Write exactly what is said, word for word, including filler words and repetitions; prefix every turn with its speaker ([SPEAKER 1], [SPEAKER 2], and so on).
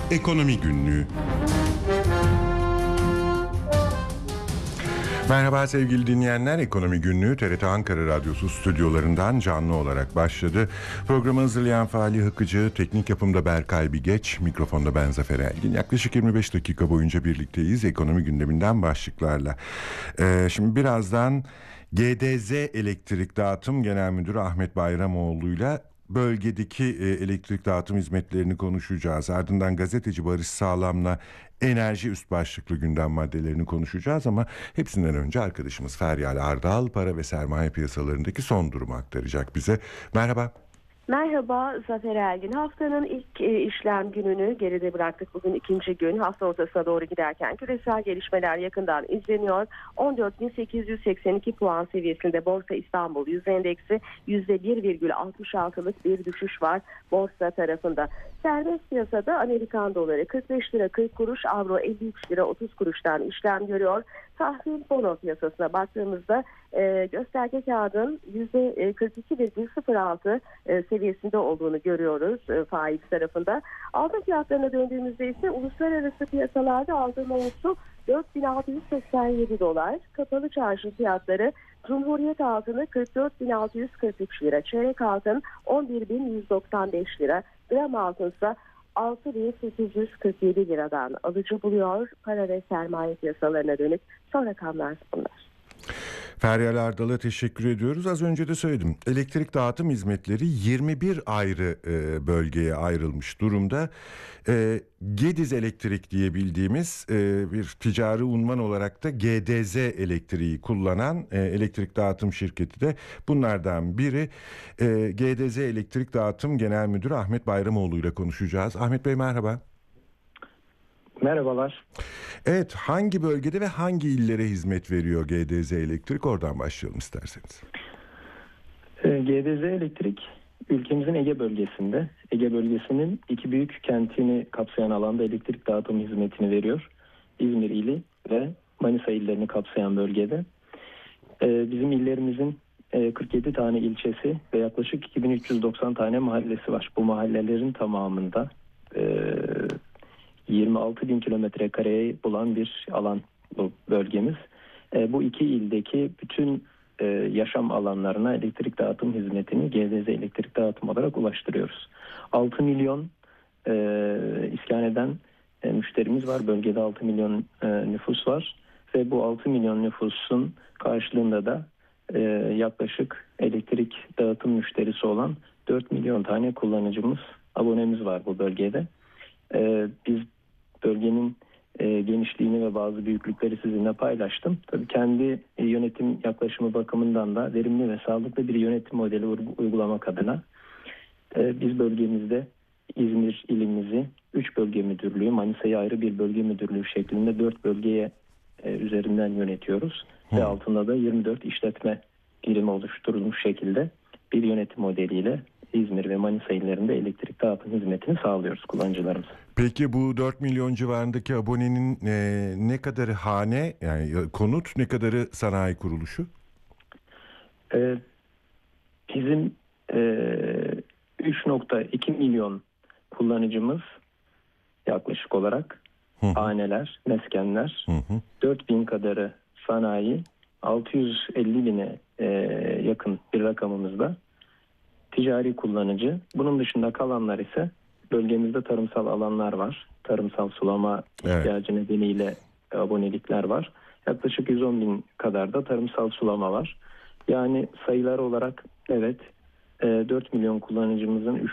[SPEAKER 1] Ekonomi Günlüğü. Merhaba sevgili dinleyenler, Ekonomi Günlüğü T R T Ankara Radyosu stüdyolarından canlı olarak başladı. Programı hazırlayan Fahri Hıkıcı, teknik yapımda Berkay Bigeç, mikrofonda ben Zafer Elgin. Yaklaşık yirmi beş dakika boyunca birlikteyiz ekonomi gündeminden başlıklarla. Ee, şimdi birazdan G D Z Elektrik Dağıtım Genel Müdürü Ahmet Bayramoğlu'yla bölgedeki e, elektrik dağıtım hizmetlerini konuşacağız. Ardından gazeteci Barış Sağlam'la enerji üst başlıklı gündem maddelerini konuşacağız ama hepsinden önce arkadaşımız Feryal Ardal para ve sermaye piyasalarındaki son durumu aktaracak bize. Merhaba.
[SPEAKER 2] Merhaba Zafer Elgin. Haftanın ilk e, işlem gününü geride bıraktık. Bugün ikinci gün. Hafta ortasına doğru giderken küresel gelişmeler yakından izleniyor. on dört bin sekiz yüz seksen iki puan seviyesinde Borsa İstanbul Yüz Endeksi yüzde bir virgül altmış altılık bir düşüş var borsa tarafında. Serbest piyasada Amerikan doları kırk beş lira kırk kuruş, avro elli üç lira otuz kuruştan işlem görüyor. Tahvil bono piyasasına baktığımızda e, gösterge kağıdın yüzde kırk iki virgül sıfır altı e, seviyesinde olduğunu görüyoruz e, faiz tarafında. Altın fiyatlarına döndüğümüzde ise uluslararası piyasalarda altın onsu dört bin altı yüz seksen yedi dolar. Kapalı çarşı fiyatları Cumhuriyet altını kırk dört bin altı yüz kırk üç lira, çeyrek altın on bir bin yüz doksan beş lira, gram altın ise altı bin sekiz yüz kırk yedi liradan alıcı buluyor. Para ve sermaye piyasalarına dönük son rakamlar bunlar.
[SPEAKER 1] Feryal Ardal'a teşekkür ediyoruz. Az önce de söyledim. Elektrik dağıtım hizmetleri yirmi bir ayrı e, bölgeye ayrılmış durumda. E, Gediz Elektrik diye bildiğimiz e, bir ticari unvan olarak da G D Z Elektriği kullanan e, elektrik dağıtım şirketi de bunlardan biri. E, G D Z Elektrik Dağıtım Genel Müdürü Ahmet Bayramoğlu ile konuşacağız. Ahmet Bey merhaba.
[SPEAKER 3] Merhabalar.
[SPEAKER 1] Evet, hangi bölgede ve hangi illere hizmet veriyor G D Z Elektrik? Oradan başlayalım isterseniz.
[SPEAKER 3] G D Z Elektrik ülkemizin Ege bölgesinde. Ege bölgesinin iki büyük kentini kapsayan alanda elektrik dağıtım hizmetini veriyor. İzmir ili ve Manisa illerini kapsayan bölgede. Bizim illerimizin kırk yedi tane ilçesi ve yaklaşık iki bin üç yüz doksan tane mahallesi var. Bu mahallelerin tamamında yirmi altı bin kilometre kareyi bulan bir alan bu bölgemiz. E, bu iki ildeki bütün e, yaşam alanlarına elektrik dağıtım hizmetini G D Z Elektrik Dağıtım olarak ulaştırıyoruz. altı milyon e, iskan eden e, müşterimiz var. Bölgede altı milyon e, nüfus var ve bu altı milyon nüfusun karşılığında da e, yaklaşık elektrik dağıtım müşterisi olan dört milyon tane kullanıcımız, abonemiz var bu bölgede. E, biz bölgenin e, genişliğini ve bazı büyüklükleri sizinle paylaştım. Tabii kendi e, yönetim yaklaşımı bakımından da verimli ve sağlıklı bir yönetim modeli uygulamak adına e, biz bölgemizde İzmir ilimizi üç bölge müdürlüğü, Manisa'yı ayrı bir bölge müdürlüğü şeklinde dört bölgeye e, üzerinden yönetiyoruz. Hı. Ve altında da yirmi dört işletme birimi oluşturulmuş şekilde bir yönetim modeliyle İzmir ve Manisa illerinde elektrik dağıtım hizmetini sağlıyoruz kullanıcılarımıza.
[SPEAKER 1] Peki bu dört milyon civarındaki abonenin e, ne kadarı hane, yani konut, ne kadarı sanayi kuruluşu?
[SPEAKER 3] Ee, bizim e, üç nokta iki milyon kullanıcımız yaklaşık olarak hı hı. haneler, meskenler, hı hı. dört bin kadarı sanayi, altı yüz elli bine e, yakın bir rakamımızda ticari kullanıcı. Bunun dışında kalanlar ise bölgemizde tarımsal alanlar var. Tarımsal sulama evet. ihtiyacı nedeniyle abonelikler var. Yaklaşık yüz on bin kadar da tarımsal sulama var. Yani sayılar olarak evet dört milyon kullanıcımızın üç